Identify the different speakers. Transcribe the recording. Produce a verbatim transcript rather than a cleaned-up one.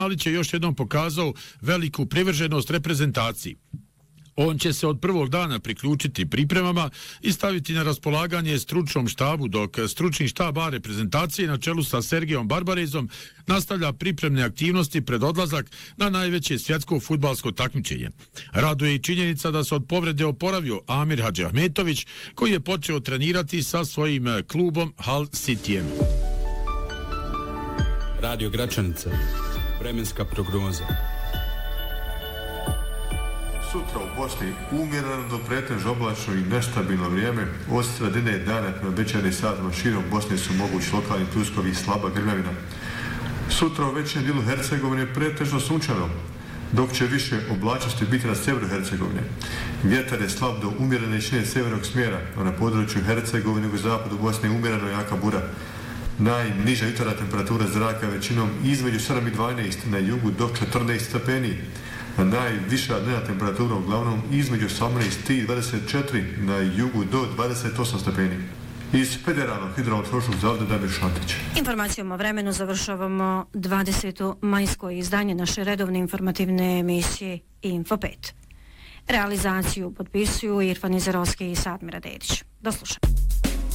Speaker 1: Alić je još jednom pokazao veliku privrženost reprezentaciji. On će se od prvog dana priključiti pripremama i staviti na raspolaganje stručnom štabu, dok stručni štab A reprezentacije na čelu sa Sergejom Barbarezom nastavlja pripremne aktivnosti pred odlazak na najveće svjetsko fudbalsko takmičenje. Raduje i činjenica da se od povrede oporavio Amir Hadžiahmetović, koji je počeo trenirati sa svojim klubom Hull Cityjem.
Speaker 2: Radio Gračanica, vremenska prognoza.
Speaker 3: Sutra u Bosni umjereno do pretežno oblačno i nestabilno vrijeme. Od sredine dana prema večernjim satima širom Bosne su mogući lokalni pljuskovi i slaba grmljavina. Sutra u većem dijelu Hercegovine pretežno sunčano, dok će više oblačnosti biti na sjeveru Hercegovine. Vjetar je slab do umjerene jačine sjevernog smjera, a na području Hercegovine u zapadu Bosne je umjereno jaka bura. Najniža jutarnja temperatura zraka većinom između sedam i dvanaest, na jugu do četrnaest stepeni. A najviša dnevna temperatura uglavnom između osamnaest i dvadeset četiri, na jugu do dvadeset osam stepeni. Iz Federalnog hidrometeorološkog zavoda Damir Šantić.
Speaker 4: Informacijom o vremenu završavamo dvadeseto majsko izdanje naše redovne informativne emisije Info pet. Realizaciju potpisuju Irfan Izerovski i Sadmira Dedić. Do slušanja.